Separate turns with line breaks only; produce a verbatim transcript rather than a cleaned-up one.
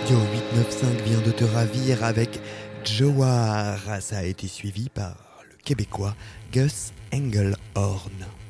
Radio huit neuf cinq vient de te ravir avec Jawar. Ça a été suivi par le Québécois Gus Engelhorn.